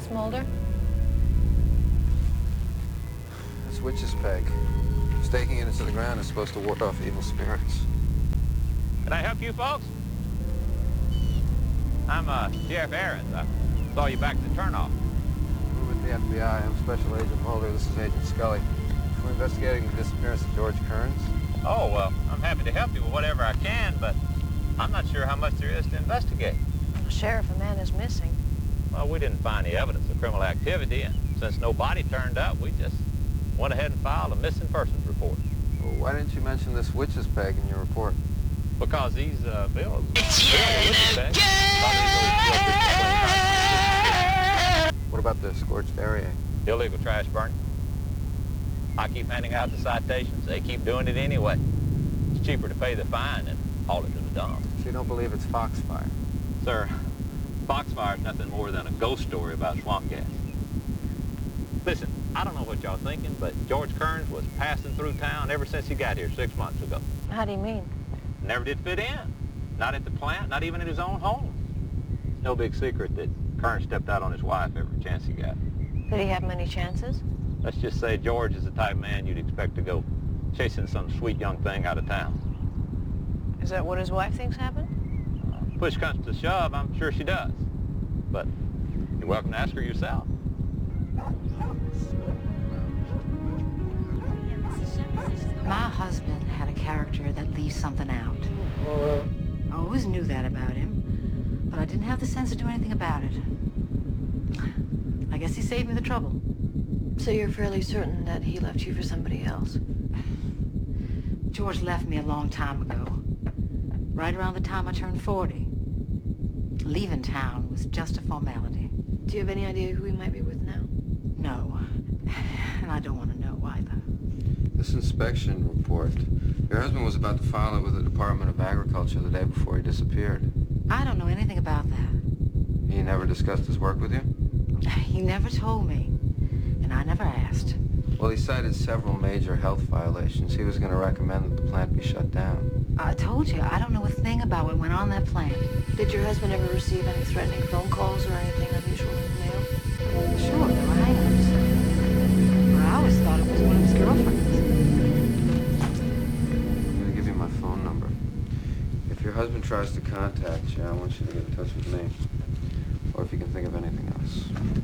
Miss Mulder? This witch's peg. Staking it into the ground is supposed to ward off evil spirits. Can I help you folks? I'm Sheriff Aarons. I saw you back at the turnoff. We're with the FBI. I'm Special Agent Mulder. This is Agent Scully. We're investigating the disappearance of George Kearns. Oh, well, I'm happy to help you with whatever I can, but I'm not sure how much there is to investigate. Well, Sheriff, a man is missing. Well, we didn't find any evidence of criminal activity, and since no body turned up, we just went ahead and filed a missing persons report. Well, why didn't you mention this witch's peg in your report? Because these bills... What about the scorched area? Illegal trash burning. I keep handing out the citations. They keep doing it anyway. It's cheaper to pay the fine than haul it to the dump. So you don't believe it's foxfire? Sir, foxfire is nothing more than a ghost story about swamp gas. Listen, I don't know what y'all thinking, but George Kearns was passing through town ever since he got here 6 months ago. How do you mean? Never did fit in. Not at the plant, not even in his own home. It's no big secret that Kearns stepped out on his wife every chance he got. Did he have many chances? Let's just say George is the type of man you'd expect to go chasing some sweet young thing out of town. Is that what his wife thinks happened? Push comes to shove, I'm sure she does. But you're welcome to ask her yourself. My husband had a character that leaves something out. I always knew that about him, but I didn't have the sense to do anything about it. I guess he saved me the trouble. So you're fairly certain that he left you for somebody else? George left me a long time ago, right around the time I turned 40. Leaving town was just a formality. Do you have any idea who he might be with now? No, and I don't want to know either. This inspection report, your husband was about to file it with the Department of Agriculture the day before he disappeared. I don't know anything about that. He never discussed his work with you? He never told me, and I never asked. Well, he cited several major health violations. He was going to recommend that the plant be shut down. I told you, I don't know a thing about what went on in that plant. Did your husband ever receive any threatening phone calls or anything unusual in the mail? Sure, there were hang-ups. But I always thought it was one of his girlfriends. I'm going to give you my phone number. If your husband tries to contact you, I want you to get in touch with me. Or if you can think of anything else.